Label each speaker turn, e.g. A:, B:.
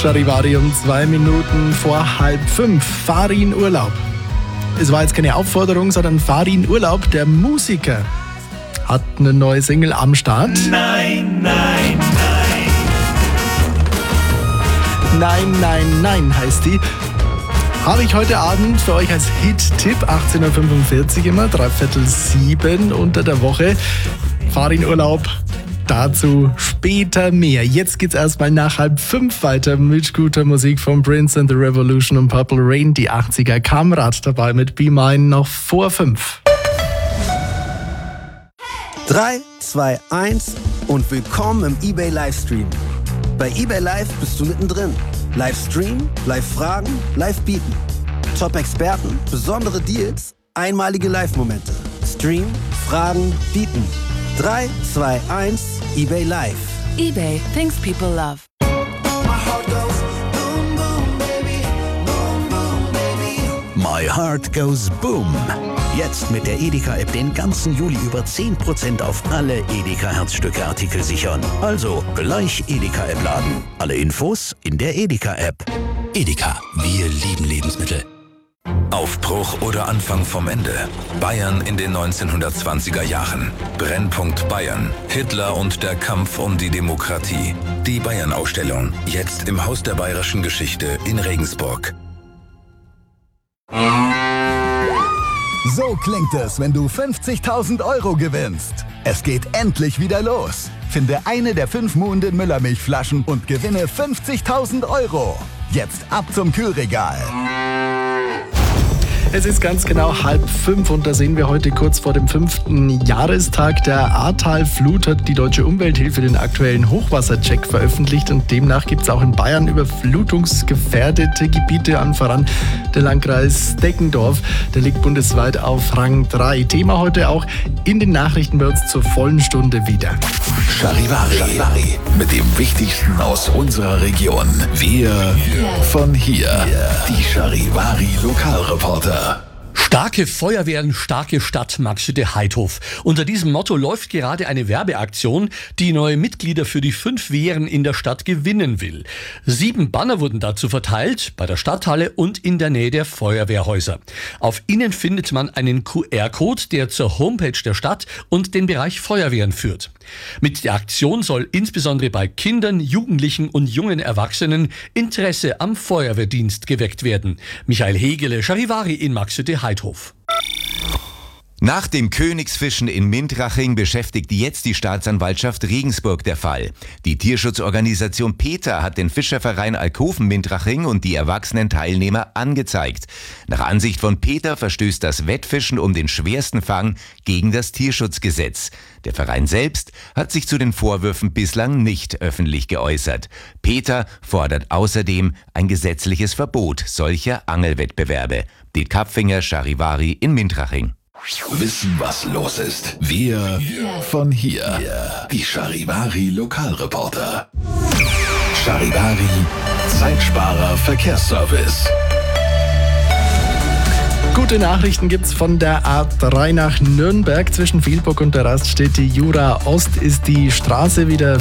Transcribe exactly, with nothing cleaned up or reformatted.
A: Charivari um zwei Minuten vor halb fünf. Fahr in Urlaub. Es war jetzt keine Aufforderung, sondern fahr in Urlaub. Der Musiker hat eine neue Single am Start.
B: Nein, nein, nein.
A: Nein, nein, nein heißt die. Habe ich heute Abend für euch als Hit-Tipp, achtzehn Uhr fünfundvierzig immer, dreiviertel sieben unter der Woche. Fahr in Urlaub. Dazu später mehr. Jetzt geht's erstmal nach halb fünf weiter mit guter Musik von Prince and the Revolution und Purple Rain. Die achtziger Kamrad dabei mit Be Mine noch vor fünf.
C: drei, zwei, eins und willkommen im eBay Livestream. Bei eBay Live bist du mittendrin. Livestream, Live-Fragen, Live-Bieten. Top-Experten, besondere Deals, einmalige Live-Momente. Stream, Fragen, Bieten. drei, zwei, eins, eBay Live.
D: eBay, things people love.
B: My Heart Goes Boom. Jetzt mit der Edeka-App den ganzen Juli über zehn Prozent auf alle Edeka-Herzstücke-Artikel sichern. Also gleich Edeka-App laden. Alle Infos in der Edeka-App. Edeka, wir lieben Lebensmittel.
E: Aufbruch oder Anfang vom Ende. Bayern in den neunzehnhundertzwanziger Jahren. Brennpunkt Bayern. Hitler und der Kampf um die Demokratie. Die Bayern-Ausstellung. Jetzt im Haus der bayerischen Geschichte in Regensburg.
F: So klingt es, wenn du fünfzigtausend Euro gewinnst. Es geht endlich wieder los. Finde eine der fünf Muhnden Müllermilchflaschen und gewinne fünfzigtausend Euro. Jetzt ab zum Kühlregal.
A: Es ist ganz genau halb fünf und da sehen wir heute kurz vor dem fünften Jahrestag der Ahrtal-Flut hat die Deutsche Umwelthilfe den aktuellen Hochwassercheck veröffentlicht und demnach gibt es auch in Bayern überflutungsgefährdete Gebiete, an voran der Landkreis Deggendorf. Der liegt bundesweit auf Rang drei. Thema heute auch in den Nachrichten bei uns zur vollen Stunde wieder.
G: Charivari, Charivari mit dem Wichtigsten aus unserer Region. Wir von hier. Die Charivari Lokalreporter.
H: Starke Feuerwehren, starke Stadt, Maxüde Heidhof. Unter diesem Motto läuft gerade eine Werbeaktion, die neue Mitglieder für die fünf Wehren in der Stadt gewinnen will. Sieben Banner wurden dazu verteilt, bei der Stadthalle und in der Nähe der Feuerwehrhäuser. Auf ihnen findet man einen Q R-Code, der zur Homepage der Stadt und den Bereich Feuerwehren führt. Mit der Aktion soll insbesondere bei Kindern, Jugendlichen und jungen Erwachsenen Interesse am Feuerwehrdienst geweckt werden. Michael Hegele, Charivari in Maxüde Heidhof.
I: Nach dem Königsfischen in Mintraching beschäftigt jetzt die Staatsanwaltschaft Regensburg der Fall. Die Tierschutzorganisation PETA hat den Fischerverein Alkoven-Mintraching und die erwachsenen Teilnehmer angezeigt. Nach Ansicht von PETA verstößt das Wettfischen um den schwersten Fang gegen das Tierschutzgesetz. Der Verein selbst hat sich zu den Vorwürfen bislang nicht öffentlich geäußert. PETA fordert außerdem ein gesetzliches Verbot solcher Angelwettbewerbe. Die Kapfinger Charivari in Mintraching.
G: Wissen, was los ist. Wir von hier. Die Charivari Lokalreporter. Charivari Zeitsparer Verkehrsservice.
A: Gute Nachrichten gibt's von der A drei nach Nürnberg. Zwischen Vielburg und der Raststätte Jura Ost ist die Straße wieder